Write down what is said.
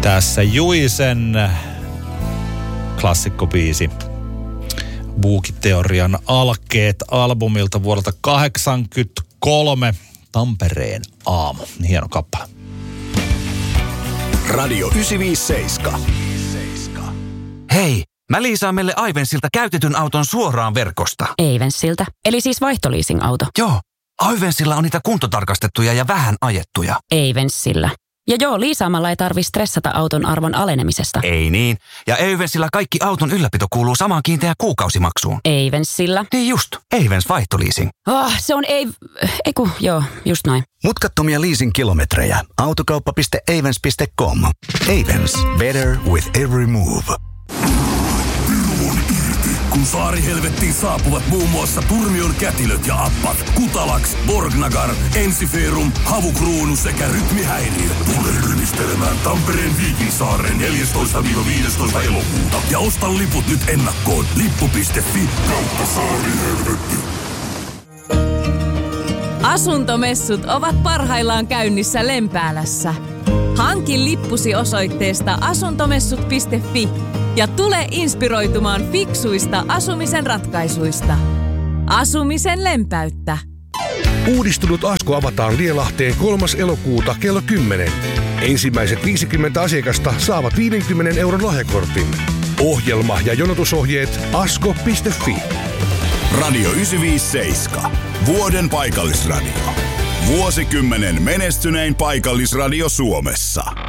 Tässä Juisen klassikkobiisi Buukiteorian alkeet albumilta vuodelta 1983, Tampereen aamu. Hieno kappale. Radio 957. Hei, mä liisaan meille Aivensilta käytetyn auton suoraan verkosta. Aivensilta? Eli siis vaihtoliising-auto? Joo, Aivensilla on niitä kuntotarkastettuja ja vähän ajettuja. Aivensilla. Ja joo, liisaamalla ei tarvitse stressata auton arvon alenemisesta. Ei niin. Ja Aivensilla kaikki auton ylläpito kuuluu samaan kiinteään kuukausimaksuun. Aivensilla. Niin just, Aivens vaihtoliising. Se on joo, just noin. Mutkattomia leasing-kilometrejä. Autokauppa.avens.com. Avens. Better with every move. Kun saarihelvettiin saapuvat muun muassa Turmion kätilöt ja appat, Kutalaks, Borgnagar, Ensiferum, Havukruunu sekä rytmihäiriö. Tule rymistelemään Tampereen Viikinsaareen 14-15 elokuuta. Ja osta liput nyt ennakkoon lippu.fi/saarihelvetti. Asuntomessut ovat parhaillaan käynnissä Lempäälässä. Hanki lippusi osoitteesta asuntomessut.fi ja tule inspiroitumaan fiksuista asumisen ratkaisuista. Asumisen lempäyttä. Uudistunut Asko avataan Lielahteen 3. elokuuta kello 10. Ensimmäiset 50 asiakasta saavat 50 € lahjakortin. Ohjelma ja jonotusohjeet asko.fi. Radio 957. Vuoden paikallisradio. Vuosikymmenen menestynein paikallisradio Suomessa.